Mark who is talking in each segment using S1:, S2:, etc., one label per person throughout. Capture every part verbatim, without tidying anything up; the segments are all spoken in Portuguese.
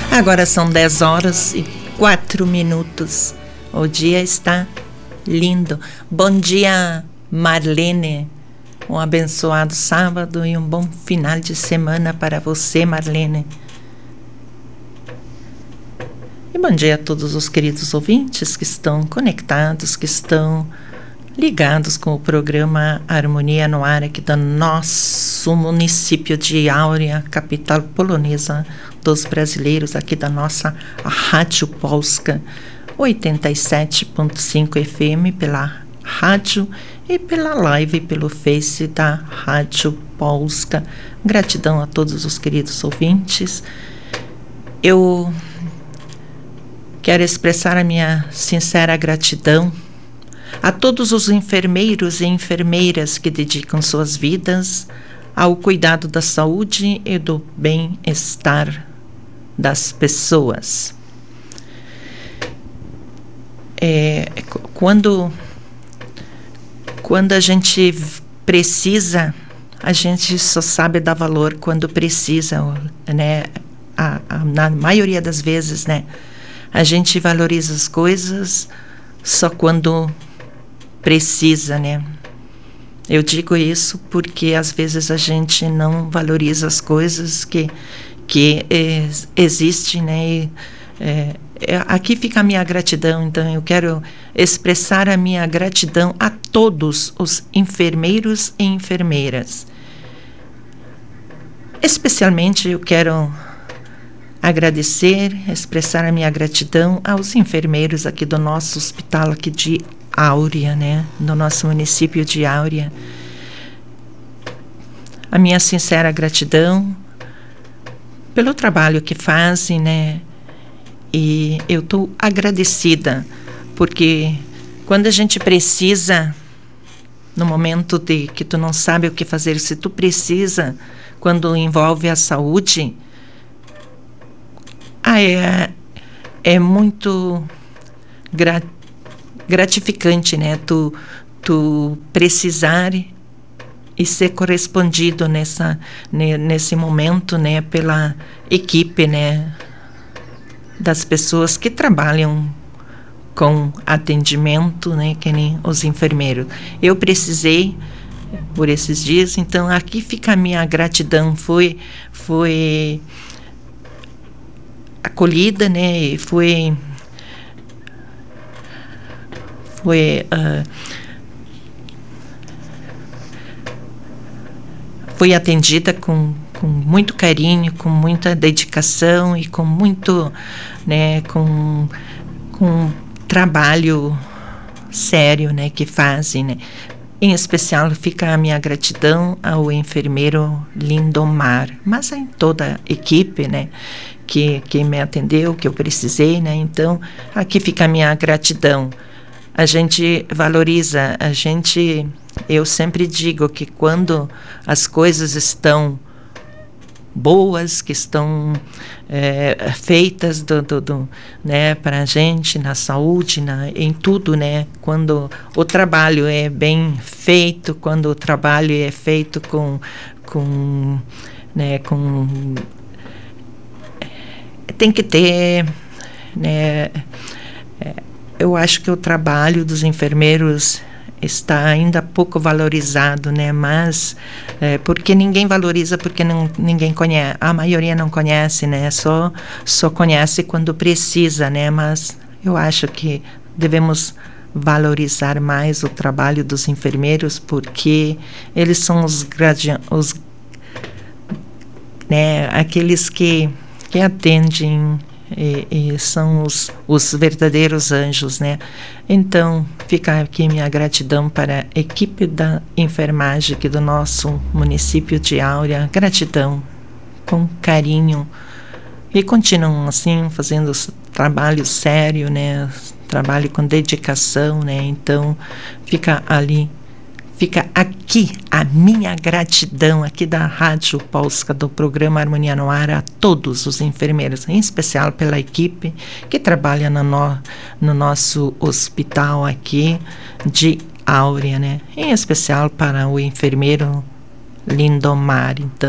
S1: Agora são dez horas e quatro minutos. O dia está lindo. Bom dia, Marlene. Um abençoado sábado e um bom final de semana para você, Marlene. E bom dia a todos os queridos ouvintes que estão conectados, que estão ligados com o programa Harmonia no Ar aqui do nosso município de Áurea, capital polonesa dos brasileiros, aqui da nossa Rádio Polska oitenta e sete ponto cinco F M pela rádio e pela live pelo Face da Rádio Polska. Gratidão a todos os queridos ouvintes. Eu quero expressar a minha sincera gratidão a todos os enfermeiros e enfermeiras que dedicam suas vidas ao cuidado da saúde e do bem-estar das pessoas. É, quando, quando a gente precisa, a gente só sabe dar valor quando precisa, né? A, a, na maioria das vezes, né? A gente valoriza as coisas só quando precisa, né? Eu digo isso porque às vezes a gente não valoriza as coisas que, que é, existem, né? E, é, é, aqui fica a minha gratidão, então eu quero expressar a minha gratidão a todos os enfermeiros e enfermeiras. Especialmente eu quero agradecer, expressar a minha gratidão aos enfermeiros aqui do nosso hospital aqui de Áurea, né? No nosso município de Áurea. A minha sincera gratidão pelo trabalho que fazem, né? E eu estou agradecida, porque quando a gente precisa, no momento de que tu não sabe o que fazer, se tu precisa, quando envolve a saúde, ah, é, é muito gra, gratificante, né? Tu, tu precisar e ser correspondido nessa, nesse momento, né? Pela equipe, né? Das pessoas que trabalham com atendimento, né? Que nem os enfermeiros. Eu precisei por esses dias, então aqui fica a minha gratidão. Foi, foi acolhida, né? E foi foi uh, foi atendida com, com muito carinho, com muita dedicação e com muito, né, com com trabalho sério, né, que fazem, né? Em especial fica a minha gratidão ao enfermeiro Lindomar, mas em toda a equipe, né, que, que me atendeu, que eu precisei, né? Então, aqui fica a minha gratidão. A gente valoriza, a gente, eu sempre digo que quando as coisas estão boas, que estão é, feitas do, do, do, né, para a gente, na saúde, na, em tudo, né? Quando o trabalho é bem feito, quando o trabalho é feito com, com, né, com tem que ter, né? É, eu acho que o trabalho dos enfermeiros está ainda pouco valorizado, né? Mas é, porque ninguém valoriza, porque não, ninguém conhece, a maioria não conhece, né? Só, só conhece quando precisa, né? Mas eu acho que devemos valorizar mais o trabalho dos enfermeiros, porque eles são os, os né? Aqueles que, que atendem E, e são os, os verdadeiros anjos, né? Então, fica aqui minha gratidão para a equipe da enfermagem aqui do nosso município de Áurea. Gratidão, com carinho. E continuam assim, fazendo trabalho sério, né? Trabalho com dedicação, né? Então, fica ali, fica aqui a minha gratidão aqui da Rádio Polska, do programa Harmonia no Ar, a todos os enfermeiros, em especial pela equipe que trabalha no, no, no nosso hospital aqui de Áurea, né? Em especial para o enfermeiro Lindomar. Então,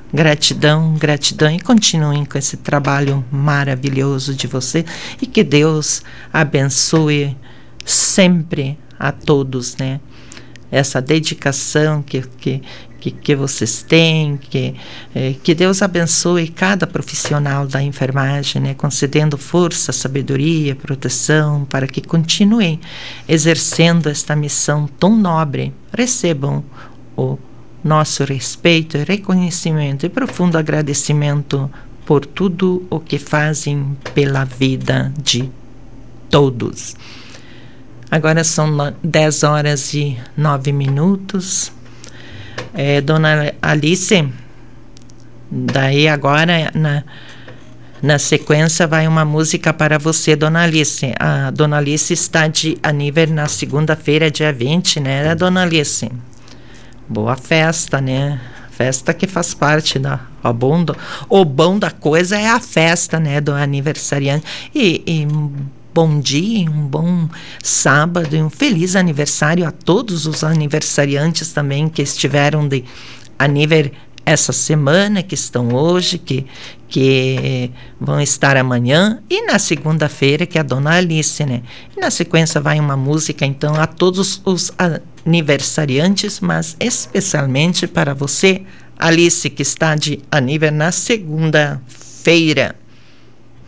S1: Gratidão, gratidão, e continuem com esse trabalho maravilhoso de você, e que Deus abençoe sempre a todos, né? Essa dedicação que, que, que, que vocês têm, que, eh, que Deus abençoe cada profissional da enfermagem, né? Concedendo força, sabedoria, proteção, para que continuem exercendo esta missão tão nobre. Recebam o nosso respeito, reconhecimento e profundo agradecimento por tudo o que fazem pela vida de todos. Agora são dez horas e nove minutos. É, Dona Alice, daí agora na, na sequência vai uma música para você, Dona Alice. A Dona Alice está de aniversário na segunda-feira, dia vinte, né, Dona Alice? Boa festa, né? Festa que faz parte da... O bom, do, o bom da coisa é a festa, né, do aniversariante. E, e um bom dia, um bom sábado e um feliz aniversário a todos os aniversariantes também que estiveram de aniversário essa semana, que estão hoje, que, que vão estar amanhã, e na segunda-feira, que é a Dona Alice, né? E na sequência vai uma música, então, a todos os aniversariantes, mas especialmente para você, Alice, que está de aniversário na segunda-feira.